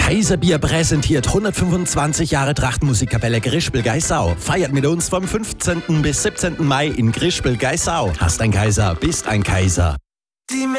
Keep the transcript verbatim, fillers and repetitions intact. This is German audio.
Kaiserbier präsentiert hundertfünfundzwanzig Jahre Trachtenmusikkapelle Grispel-Geissau. Feiert mit uns vom fünfzehnten bis siebzehnten Mai in Grispel-Geissau. Hast ein Kaiser, bist ein Kaiser.